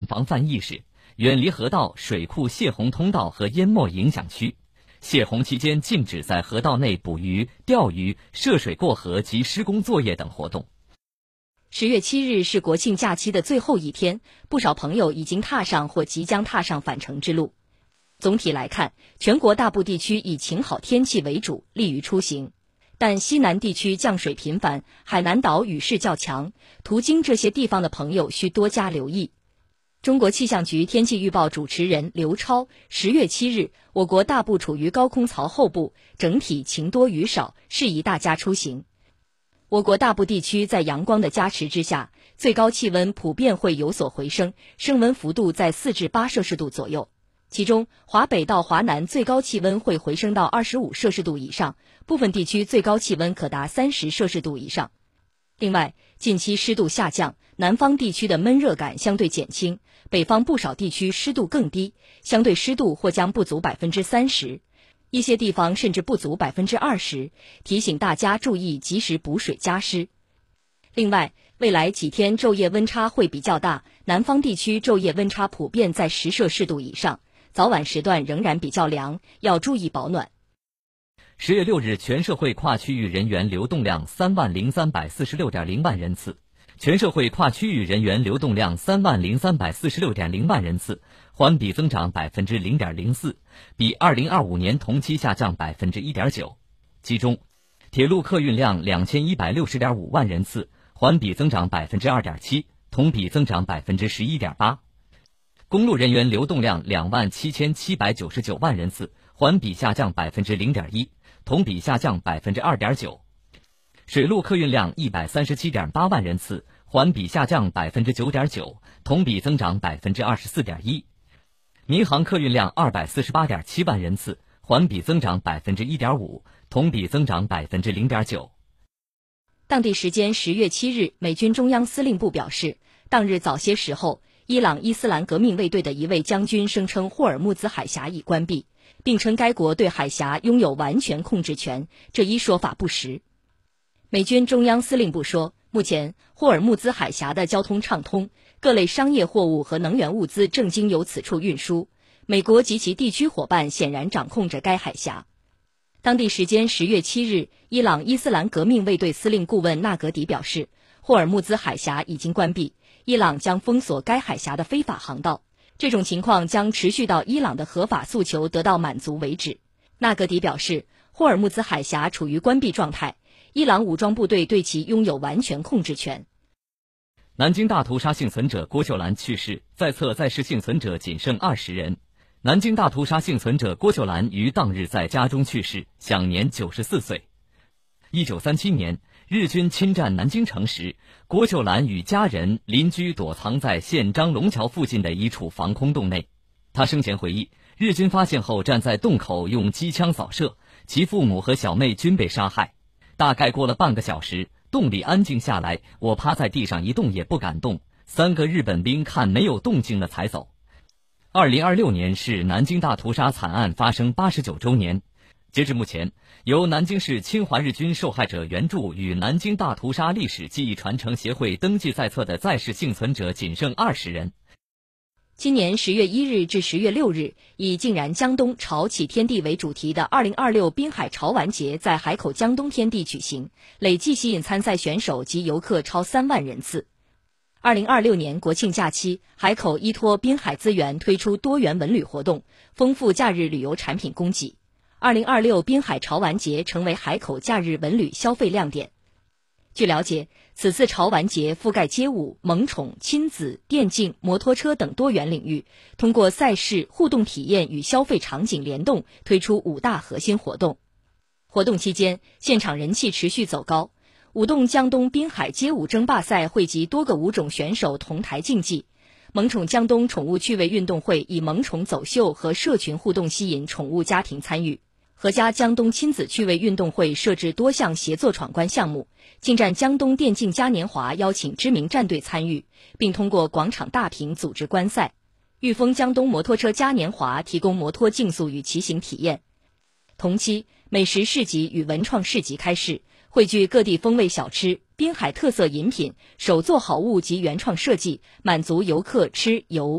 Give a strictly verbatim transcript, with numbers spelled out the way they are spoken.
防范意识，远离河道、水库泄洪通道和淹没影响区。泄洪期间禁止在河道内捕鱼、钓鱼、涉水过河及施工作业等活动。 十月七日是国庆假期的最后一天，不少朋友已经踏上或即将踏上返程之路。总体来看，全国大部地区以晴好天气为主，利于出行。但西南地区降水频繁，海南岛雨势较强，途经这些地方的朋友需多加留意。中国气象局天气预报主持人刘超，十月七日，我国大部处于高空槽后部，整体晴多雨少，适宜大家出行。我国大部地区在阳光的加持之下，最高气温普遍会有所回升，升温幅度在四至八摄氏度左右。其中，华北到华南最高气温会回升到二十五摄氏度以上，部分地区最高气温可达三十摄氏度以上。另外，近期湿度下降，南方地区的闷热感相对减轻，北方不少地区湿度更低，相对湿度或将不足百分之三十，一些地方甚至不足百分之二十，提醒大家注意及时补水加湿。另外，未来几天昼夜温差会比较大，南方地区昼夜温差普遍在十摄氏度以上，早晚时段仍然比较凉，要注意保暖。 十月六日，全社会跨区域人员流动量三万零三百四十六点零万人次，全社会跨区域人员流动量三万零三百四十六点零万人次，环比增长百分之零点零四，比二零二五年同期下降百分之一点九。其中，铁路客运量两千一百六十点五万人次，环比增长百分之二点七，同比增长百分之十一点八。公路人员流动量两万七千七百九十九万人次，环比下降百分之零点一，同比下降百分之二点九。水路客运量一百三十七点八万人次，环比下降百分之九点九，同比增长百分之二十四点一。民航客运量二百四十八点七万人次，环比增长百分之一点五，同比增长百分之零点九。 当地时间十月七日，美军中央司令部表示，当日早些时候，伊朗伊斯兰革命卫队的一位将军声称霍尔木兹海峡已关闭，并称该国对海峡拥有完全控制权，这一说法不实。美军中央司令部说，目前霍尔木兹海峡的交通畅通，各类商业货物和能源物资正经由此处运输，美国及其地区伙伴显然掌控着该海峡。当地时间十月七日，伊朗伊斯兰革命卫队司令顾问纳格迪表示，霍尔木兹海峡已经关闭，伊朗将封锁该海峡的非法航道，这种情况将持续到伊朗的合法诉求得到满足为止。纳格迪表示，霍尔木兹海峡处于关闭状态，伊朗武装部队对其拥有完全控制权。 南京大屠杀幸存者郭秀兰去世，在册在世幸存者仅剩二十人。南京大屠杀幸存者郭秀兰于当日在家中去世，享年九十四岁。一九三七年，日军侵占南京城时，郭秀兰与家人邻居躲藏在县张龙桥附近的一处防空洞内。他生前回忆，日军发现后站在洞口用机枪扫射，其父母和小妹均被杀害。大概过了半个小时，洞里安静下来，我趴在地上一动也不敢动，三个日本兵看没有动静了才走。二零二六年是南京大屠杀惨案发生八十九周年。截至目前，由南京市侵华日军受害者援助与南京大屠杀历史记忆传承协会登记在册的在世幸存者仅剩二十人。 今年十月一日至十月六日，以竟然江东潮起天地为主题的二零二六滨海潮玩节在海口江东天地举行，累计吸引参赛选手及游客超三万人次。二零二六年国庆假期，海口依托滨海资源推出多元文旅活动，丰富假日旅游产品供给。二零二六滨海潮玩节成为海口假日文旅消费亮点。据了解，此次潮玩节覆盖街舞、萌宠、亲子、电竞、摩托车等多元领域，通过赛事、互动体验与消费场景联动，推出五大核心活动。活动期间，现场人气持续走高。舞动江东滨海街舞争霸赛汇集多个舞种选手同台竞技，萌宠江东宠物趣味运动会以萌宠走秀和社群互动吸引宠物家庭参与。合家江东亲子趣味运动会设置多项协作闯关项目，近战江东电竞嘉年华邀请知名战队参与，并通过广场大屏组织观赛。裕丰江东摩托车嘉年华提供摩托竞速与骑行体验。同期，美食市集与文创市集开市，汇聚各地风味小吃、滨海特色饮品、手作好物及原创设计，满足游客吃游